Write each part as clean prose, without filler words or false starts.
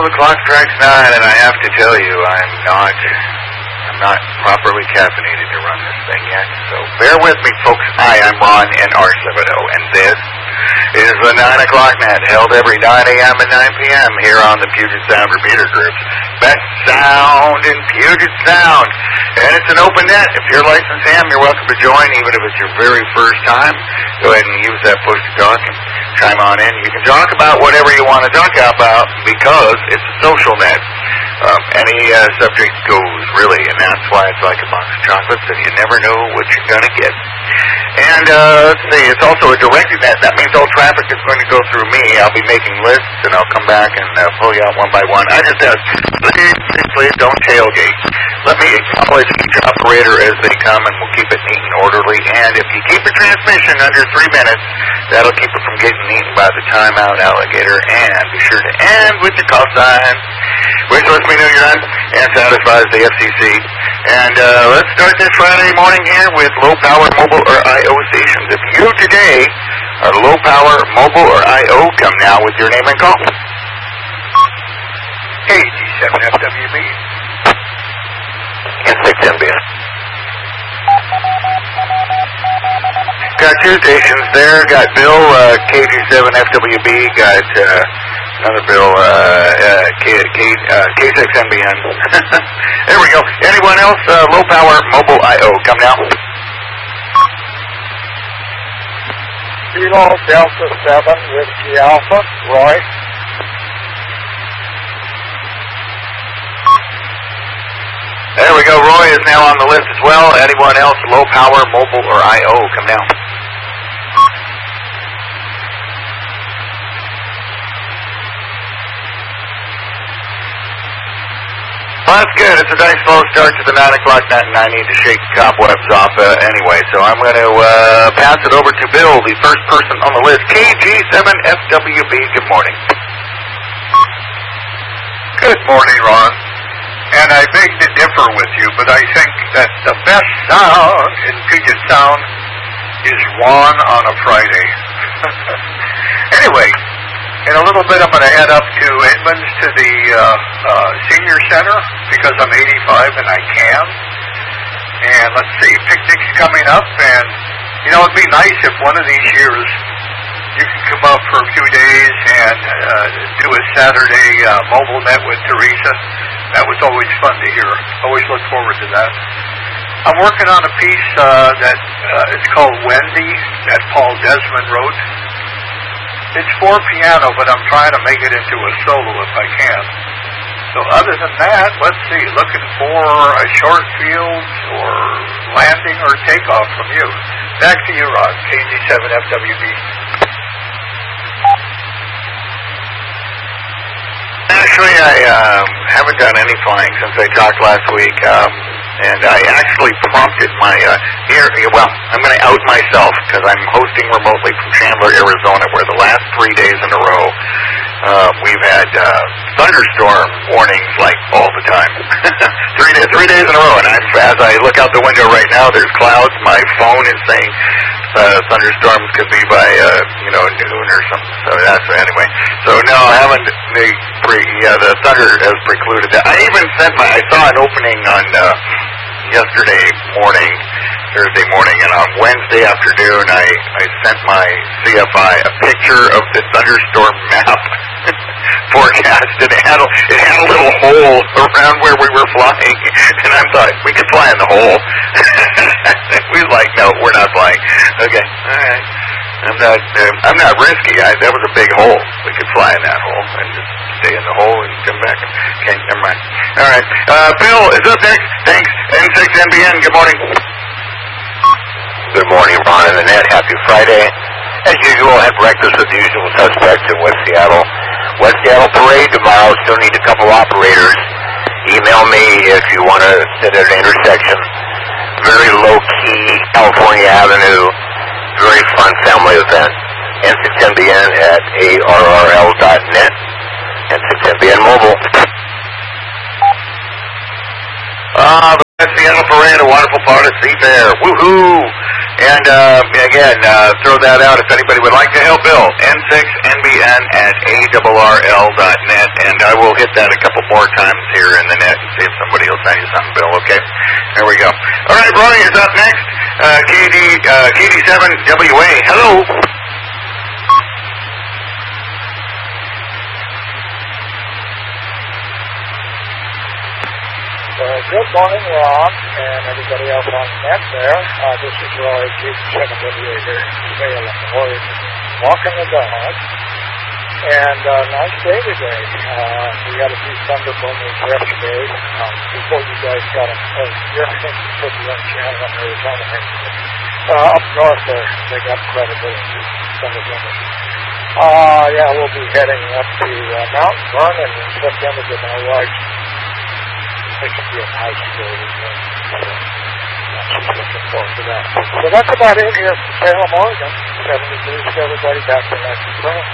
the clock strikes 9, and I have to tell you, I'm not properly caffeinated to run this thing yet. So bear with me, folks. Hi, I'm Ron NR70, and this is the 9 o'clock net, held every 9 a.m. and 9 p.m. here on the Puget Sound Repeater Group's best sound in Puget Sound. And it's an open net. If you're a licensed ham, you're welcome to join, even if it's your very first time. Go ahead and use that push to talk and chime on in. You can talk about whatever you want to talk about because it's a social net. Any subject goes, really, and that's why it's like a box of chocolates, and you never know what you're going to get. And let's see, it's also a directed net. That means all traffic is going to go through me. I'll be making lists, and I'll come back and pull you out one by one. I just ask, please don't tailgate. Let me acknowledge each operator as they come, and we'll keep it neat and orderly. And if you keep the transmission under 3 minutes, that'll keep it from getting eaten by the timeout alligator. And be sure to end with your call sign, which lets me know you're on and satisfies the FCC. And let's start this Friday morning here with low-power mobile or I.O. stations. If you today are low-power mobile or I.O., come now with your name and call. KG7FWB. And 6NBN. Got two stations there. Got Bill, KG7FWB. Got another Bill, K6NBN. There we go. Anyone else? Low power mobile I.O. Come now. Kilo Delta 7 Whiskey Alpha, Roy. There we go. Roy is now on the list as well. Anyone else? Low power mobile or I.O. Come down. Well, that's good. It's a nice slow start to the 9 o'clock net, and I need to shake the cobwebs off anyway. So I'm going to pass it over to Bill, the first person on the list. KG7FWB, good morning. Good morning, Ron. And I beg to differ with you, but I think that the best sound in Puget Sound is Ron on a Friday. Anyway, in a little bit I'm going to head up to Edmonds to the senior center because I'm 85 and I can. And let's see, picnic's coming up, and you know, it'd be nice if one of these years you could come up for a few days and do a Saturday mobile net with Teresa. That was always fun to hear. Always look forward to that. I'm working on a piece that it's called Wendy that Paul Desmond wrote. It's for piano, but I'm trying to make it into a solo if I can. So other than that, let's see, looking for a short field or landing or takeoff from you. Back to you, Rod, KG7FWB. Actually, I haven't done any flying since I talked last week, and I actually prompted my, I'm going to out myself because I'm hosting remotely from Chandler, Arizona, where the last 3 days in a row we've had thunderstorm warnings like all the time. 3 days in a row, and as I look out the window right now, there's clouds. My phone is saying thunderstorms could be by noon or something. So that's anyway. So no, I haven't. The thunder has precluded that. I even I saw an opening on yesterday morning, Thursday morning, and on Wednesday afternoon, I sent my CFI a picture of the thunderstorm map forecast. It had a little hole around where we were flying, and I thought we could fly in the hole. We was like, no, we're not flying. Okay, all right. I'm not risky. That was a big hole. We could fly in that hole and just stay in the hole and come back. Okay, never mind. All right, Bill is up next. Thanks. N6NBN. Good morning. Good morning, Ron and Annette. Happy Friday. As usual, I had breakfast with the usual suspects in West Seattle. West Seattle Parade tomorrow. Still need a couple operators. Email me if you want to sit at an intersection. Very low-key, California Avenue. Very fun family event. N6NBN at ARRL.net. N6NBN Mobile. The Seattle Parade, a wonderful part of Seafair. Woohoo! And again, throw that out if anybody would like to help Bill. N6NBN@ARRL.net, and I will hit that a couple more times here in the net and see if somebody will send you something, Bill. Okay, there we go. All right, Ronnie is up next. KD7WA. Hello. Good morning, Ron, and everybody else on the net there. This is Roy, KD7WA here in Salem, Oregon, walking the dog. And nice day today. We had a few thunderburners yesterday before you guys got them. You're in Chandler, Arizona. Up north there, they got quite a bit of thunderburners. Yeah, we'll be heading up to Mountain Vernon in September with my wife. It should be a nice day. She's looking forward to that. So that's about it here from Salem, Oregon. 70 degrees to everybody back to next spring.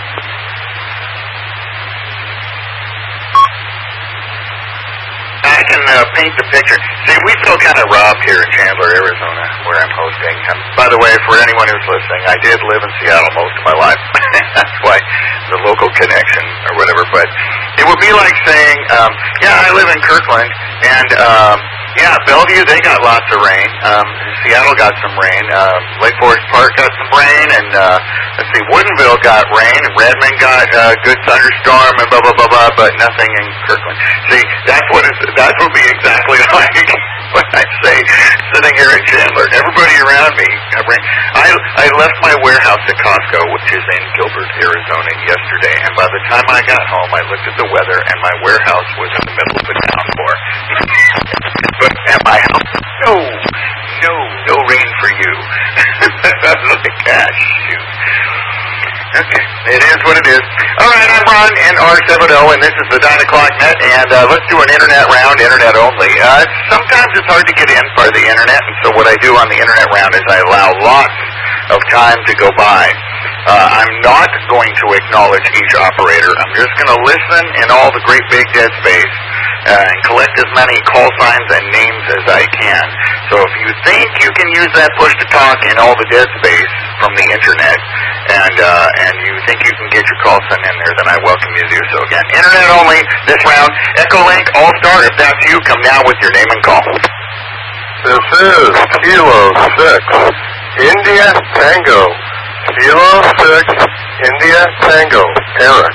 I can paint the picture. See, we feel kind of robbed here in Chandler, Arizona, where I'm hosting. By the way, for anyone who's listening, I did live in Seattle most of my life. That's why the local connection or whatever. But it would be like saying, yeah, I live in Kirkland, and yeah, Bellevue, they got lots of rain. Seattle got some rain. Lake Forest Park got some rain, and let's see, Woodinville got rain, and Redmond got a good thunderstorm, and blah blah blah blah, but nothing in Kirkland. See, that would be exactly like what I say sitting here in Chandler. Everybody around me got rain. I left my warehouse at Costco, which is in Gilbert, Arizona, yesterday, and by the time I got home, I looked at the weather, and my warehouse was in the middle of the downpour. But at my house, no rain for you. Like, gosh, shoot. Okay, it is what it is. All right, I'm Ron, NR70, and this is the 9 o'clock net, and let's do an internet round, internet only. Sometimes it's hard to get in by the internet, and so what I do on the internet round is I allow lots of time to go by. I'm not going to acknowledge each operator. I'm just going to listen in all the great big dead space and collect as many call signs and names as I can. So if you think you can use that push-to-talk in all the dead space from the internet, and you think you can get your call sent in there, then I welcome you to do so. Again, internet only this round. Echolink All-Star, if that's you, come down with your name and call. This is Kilo 6, India Tango. Kilo 6, India Tango. Eric.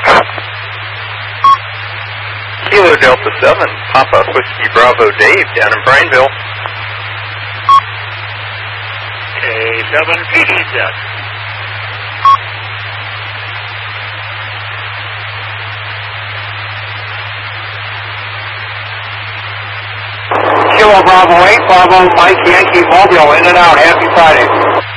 Kilo Delta 7, Papa Whiskey Bravo Dave down in Prineville. K7 PDZ. Kilo Bravo 8, Bravo Mike Yankee Mobile, in and out. Happy Friday.